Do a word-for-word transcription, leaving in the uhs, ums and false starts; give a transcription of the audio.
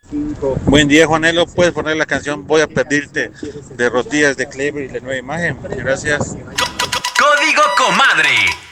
Buen día, Juanelo. Puedes poner la canción Voy a pedirte de Rodillas de Cleaver y la nueva imagen. Gracias. Código Comadre.